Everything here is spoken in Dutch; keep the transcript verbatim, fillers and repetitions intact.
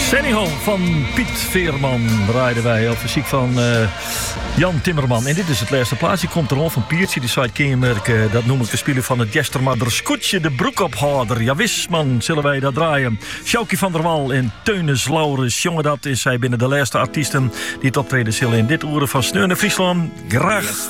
Sandy Hall van Piet Veerman draaiden wij op muziek van uh, Jan Timmerman. En dit is het laatste plaatsje. Komt er al van Piertje, die zei kenmerken. Dat noem ik de speler van het Jestermadder Scootje, de broekophouder. Ja, wist man, zullen wij dat draaien. Sjoukie van der Wal en Teunis Laurens. Jongen, dat is hij binnen de laatste artiesten die het optreden zullen in dit uur van Sneeuw in Friesland. Graag